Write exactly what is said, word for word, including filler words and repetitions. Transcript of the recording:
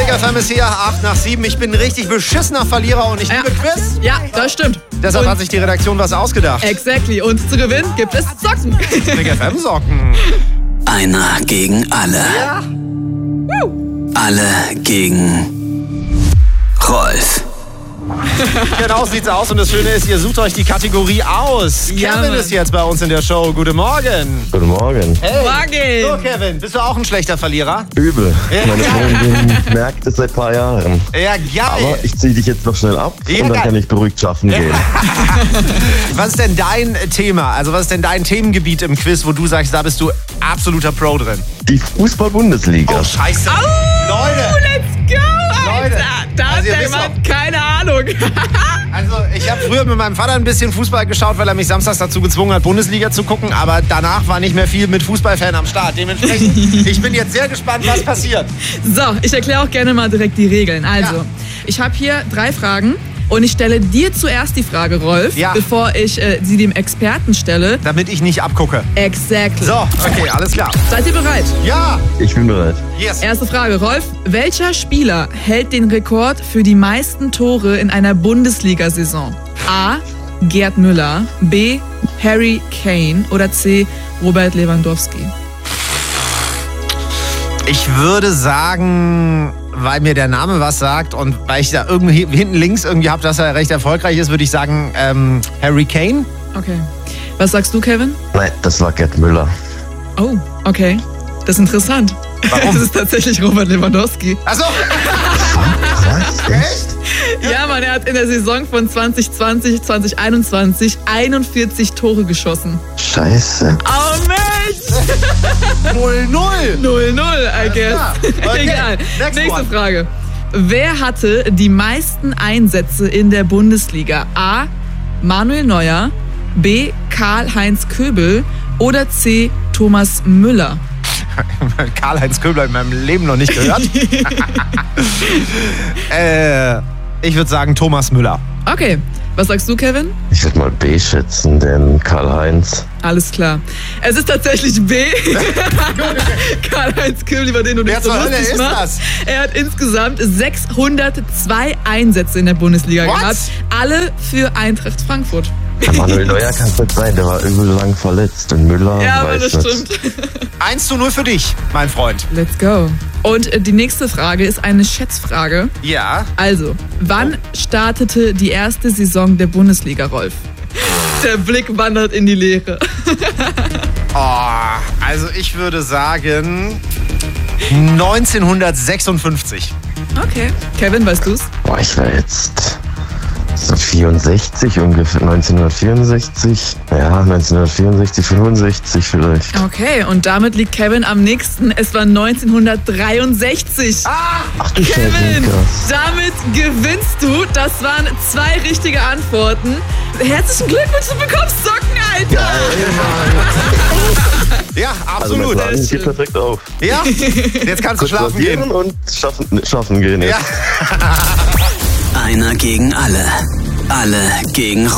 F M ist hier, acht nach sieben. Ich bin ein richtig beschissener Verlierer und ich Ja. liebe Quiz. Ja, das stimmt. Deshalb Und hat sich die Redaktion was ausgedacht. exactly. Und zu gewinnen gibt es Socken. Big F M-Socken. Einer gegen alle. Ja. Alle gegen Rolf. Genau sieht's aus und das Schöne ist, ihr sucht euch die Kategorie aus. Ja, Kevin Mann. ist jetzt bei uns in der Show. Guten Morgen. Guten Morgen. Hey. Morgen. So, Kevin, bist du auch ein schlechter Verlierer? Übel. Ja. Meine Freundin merkt es seit ein paar Jahren. Ja, geil. Aber ich ziehe dich jetzt noch schnell ab Ja, und dann geil. kann ich beruhigt schaffen gehen. Was ist denn dein Thema? Also was ist denn dein Themengebiet im Quiz, wo du sagst, da bist du absoluter Pro drin? Die Fußball-Bundesliga. Oh, scheiße. Oh, Leute. let's go, Alter. Leute, Da also hat ihr der wisst Mann keine Ahnung. Also ich habe früher mit meinem Vater ein bisschen Fußball geschaut, weil er mich samstags dazu gezwungen hat, Bundesliga zu gucken. Aber danach war nicht mehr viel mit Fußballfan am Start. Dementsprechend, ich bin jetzt sehr gespannt, was passiert. So, ich erkläre auch gerne mal direkt die Regeln. Also, Ja. ich habe hier drei Fragen und ich stelle dir zuerst die Frage, Rolf, Ja. bevor ich äh, sie dem Experten stelle. Damit ich nicht abgucke. Exactly. So, okay, alles klar. Seid ihr bereit? Ja, Ich bin bereit. yes. Erste Frage, Rolf. Welcher Spieler hält den Rekord für die meisten Tore in einer Bundesliga-Saison? A. Gerd Müller, B. Harry Kane oder C. Robert Lewandowski? Ich würde sagen, weil mir der Name was sagt und weil ich da irgendwie hinten links irgendwie habe, dass er recht erfolgreich ist, würde ich sagen ähm, Harry Kane. Okay. Was sagst du, Kevin? Nein, das war Gerd Müller. Oh, okay. Das ist interessant. Warum? Es ist tatsächlich Robert Lewandowski. Achso. Was? Echt? Ja, Mann, er hat in der Saison von zwanzig zwanzig, zwanzig einundzwanzig einundvierzig Tore geschossen. Scheiße. Oh, Mensch! null null. null null, I guess. klar. Okay, Egal. next Nächste one. Frage. Wer hatte die meisten Einsätze in der Bundesliga? A. Manuel Neuer, B. Karl-Heinz Köbel oder C. Thomas Müller? Karl-Heinz Köbler in meinem Leben noch nicht gehört. äh, ich würde sagen Thomas Müller. Okay. Was sagst du, Kevin? Ich würde mal B schätzen, denn Karl-Heinz. Alles klar. Es ist tatsächlich B. Karl-Heinz Köbel, über den du Wer nicht so zur Hölle lustig ist machst. das? Er hat insgesamt sechshundertzwei Einsätze in der Bundesliga What? gehabt. Alle für Eintracht Frankfurt. Der Manuel Neuer kann es nicht sein, der war übel lang verletzt. Und Müller, Ja, aber weiß das nicht. stimmt. eins zu null für dich, mein Freund. Let's go. Und äh, die nächste Frage ist eine Schätzfrage. Ja. Also, wann startete die erste Saison der Bundesliga, Rolf? Der Blick wandert in die Leere. Oh, also ich würde sagen neunzehnhundertsechsundfünfzig. Okay. Kevin, weißt du's? Boah, ich war jetzt so vierundsechzig ungefähr, neunzehnhundertvierundsechzig. Ja, neunzehnhundertvierundsechzig, fünfundsechzig vielleicht. Okay, und damit liegt Kevin am nächsten. Es war neunzehnhundertdreiundsechzig. Ach du Scheiße, Kevin, krass. damit gewinnst du. Das waren zwei richtige Antworten. Herzlichen Glückwunsch, du bekommst Socken, Alter. Ja, Also mein absolut. Plan geht perfekt auf. Ja, jetzt kannst du Kurz schlafen rasieren gehen. und schaffen, schaffen gehen jetzt. Ja. Einer gegen alle. Alle gegen Rolf.